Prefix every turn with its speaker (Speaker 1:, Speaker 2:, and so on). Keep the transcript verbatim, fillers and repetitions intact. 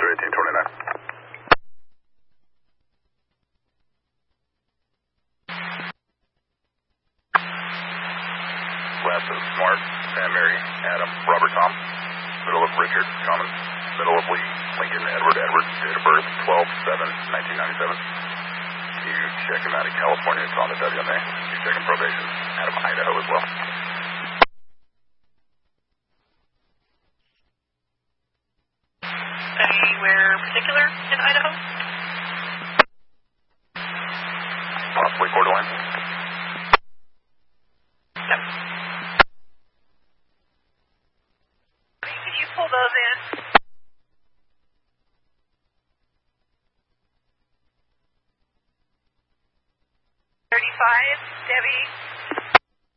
Speaker 1: eighteen twenty-nine. Last of Smart, Sam Mary, Adam, Robert Tom. Middle of Richard, Commons. Middle of Lee, Lincoln, Edward, Edward. Date of birth, twelve seven nineteen ninety-seven. You check him out in California, it's on the W M A. You check him probation, out of Idaho as well.
Speaker 2: Anywhere particular in Idaho?
Speaker 1: Possibly Coeur d'Alene.
Speaker 2: No. Could you pull those in? thirty-five, Debbie.